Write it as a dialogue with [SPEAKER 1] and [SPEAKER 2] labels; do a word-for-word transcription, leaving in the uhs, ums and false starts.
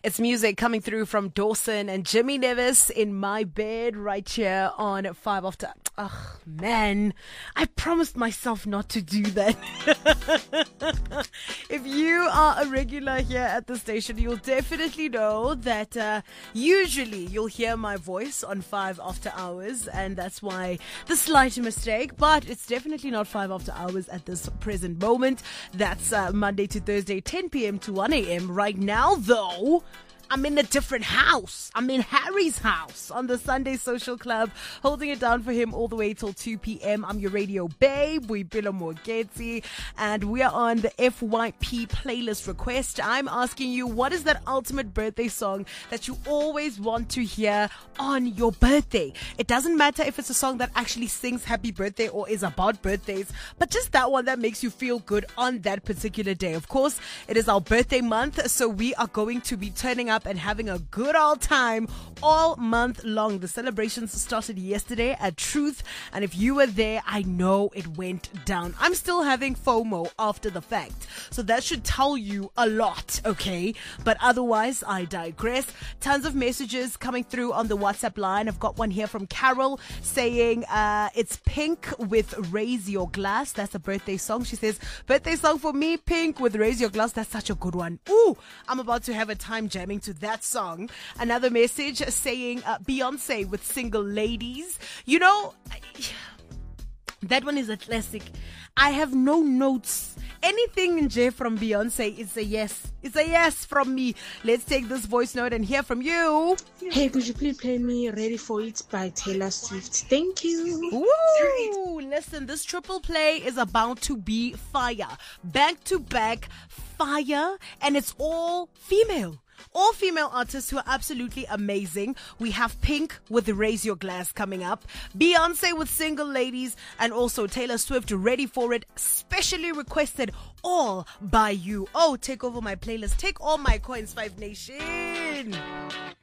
[SPEAKER 1] It's music coming through from Dawson and Jimmy Nevis in my bed right here on five after. Oh, man, I promised myself not to do that. If you are a regular here at the station, you'll definitely know that uh, usually you'll hear my voice on five after hours, and that's why the slight mistake, but it's definitely not five after hours at this present moment. That's uh, Monday to Thursday, ten p.m. to one a.m. Right now, though, I'm in a different house. I'm in Harry's house on the Sunday Social Club, holding it down for him all the way till two p.m. I'm your radio babe, Boipelo Mogeti, and we are on the F Y P playlist request. I'm asking you, what is that ultimate birthday song that you always want to hear on your birthday? It doesn't matter if it's a song that actually sings happy birthday or is about birthdays, but just that one that makes you feel good on that particular day. Of course, it is our birthday month, so we are going to be turning up and having a good old time all month long. The celebrations started yesterday at Truth, and if you were there, I know it went down. I'm still having FOMO after the fact, so that should tell you a lot, okay? But otherwise, I digress. Tons of messages coming through on the WhatsApp line. I've got one here from Carol saying uh, it's Pink with Raise Your Glass. That's a birthday song. She says, birthday song for me, Pink with Raise Your Glass. That's such a good one. Ooh, I'm about to have a time jamming to that song. Another message saying uh, Beyonce with Single Ladies. You know, that one is a classic. I have no notes. Anything in J from Beyonce is a yes. It's a yes from me. Let's take this voice note and hear from you.
[SPEAKER 2] Hey, could you please play me Ready for It by Taylor Swift? Thank you.
[SPEAKER 1] Ooh, listen, this triple play is about to be fire. Back to back fire, and it's all female. All female artists who are absolutely amazing. We have Pink with Raise Your Glass coming up, Beyonce with Single Ladies, and also Taylor Swift, Ready for It, specially requested all by you. Oh, take over my playlist. Take all my coins, Five Nation.